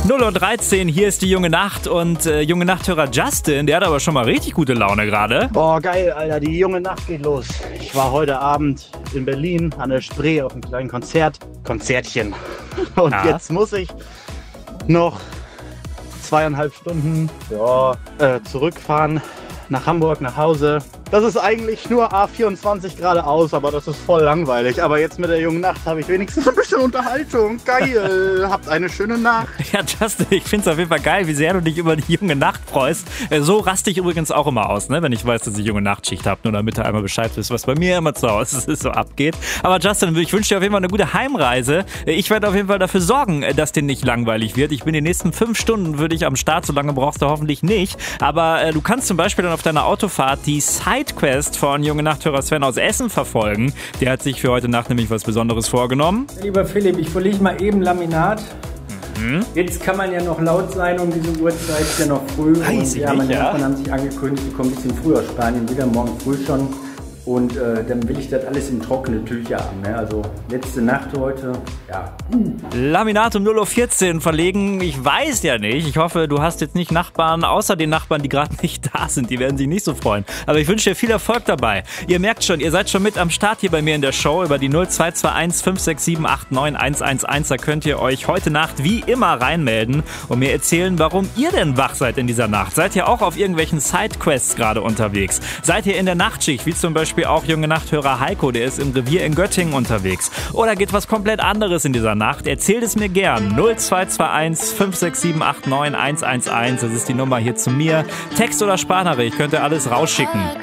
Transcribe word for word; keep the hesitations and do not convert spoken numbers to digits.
null Uhr dreizehn, hier ist die Junge Nacht und äh, Junge Nachthörer Justin, der hat aber schon mal richtig gute Laune gerade. Boah, geil, Alter, die Junge Nacht geht los. Ich war heute Abend in Berlin an der Spree auf einem kleinen Konzert, Konzertchen. Und ja. Jetzt muss ich noch zweieinhalb Stunden ja, äh, zurückfahren nach Hamburg, nach Hause. Das ist eigentlich nur A vierundzwanzig geradeaus, aber das ist voll langweilig. Aber jetzt mit der Jungen Nacht habe ich wenigstens ein bisschen Unterhaltung. Geil, habt eine schöne Nacht. Ja, Justin, ich finde es auf jeden Fall geil, wie sehr du dich über die Junge Nacht freust. So raste ich übrigens auch immer aus, ne? Wenn ich weiß, dass ich Junge Nachtschicht habe. Nur damit du einmal Bescheid wisst, was bei mir immer zu Hause so abgeht. Aber Justin, ich wünsche dir auf jeden Fall eine gute Heimreise. Ich werde auf jeden Fall dafür sorgen, dass dir nicht langweilig wird. Ich bin die nächsten fünf Stunden würde ich am Start, so lange brauchst du hoffentlich nicht. Aber äh, du kannst zum Beispiel dann auf deiner Autofahrt die Sidequest von Junge Nachthörer Sven aus Essen verfolgen. Der hat sich für heute Nacht nämlich was Besonderes vorgenommen. Lieber Philipp, ich verlege mal eben Laminat. Mhm. Jetzt kann man ja noch laut sein um diese Uhrzeit, ist ja noch früh. Weiß und ja, meine nicht, ja. Nachbarn haben sich angekündigt, die kommen ein bisschen früher aus Spanien, wieder morgen früh schon. Und äh, dann will ich das alles in trockene Tücher haben. Ne? Also letzte Nacht heute, ja. Laminat um null Uhr vierzehn verlegen, ich weiß ja nicht. Ich hoffe, du hast jetzt nicht Nachbarn, außer den Nachbarn, die gerade nicht da sind. Die werden sich nicht so freuen. Aber ich wünsche dir viel Erfolg dabei. Ihr merkt schon, ihr seid schon mit am Start hier bei mir in der Show über die null zwei zwei eins fünf sechs sieben acht neun eins eins eins. Da könnt ihr euch heute Nacht wie immer reinmelden und mir erzählen, warum ihr denn wach seid in dieser Nacht. Seid ihr auch auf irgendwelchen Sidequests gerade unterwegs? Seid ihr in der Nachtschicht, wie zum Beispiel auch Junge Nachthörer Heiko, der ist im Revier in Göttingen unterwegs. Oder geht was komplett anderes in dieser Nacht? Erzählt es mir gern. null zwei zwei eins fünf sechs sieben acht neun eins eins eins. Das ist die Nummer hier zu mir. Text oder Sprachnachricht könnt ihr alles rausschicken.